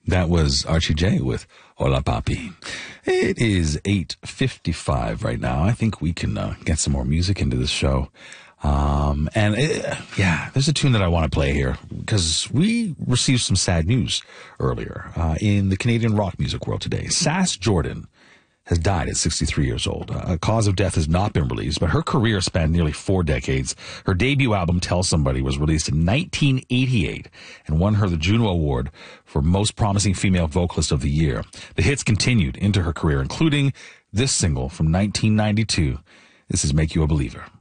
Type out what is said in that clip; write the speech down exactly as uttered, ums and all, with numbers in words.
That was Archie J with Hola Papi. It is eight fifty-five right now. I think we can uh, get some more music into this show. Um, and it, yeah, there's a tune that I want to play here because we received some sad news earlier uh, in the Canadian rock music world today. Sass Jordan has died at sixty-three years old. Uh, a cause of death has not been released, but her career spanned nearly four decades. Her debut album, Tell Somebody, was released in nineteen eighty-eight and won her the Juno Award for Most Promising Female Vocalist of the Year. The hits continued into her career, including this single from nineteen ninety-two. This is Make You a Believer.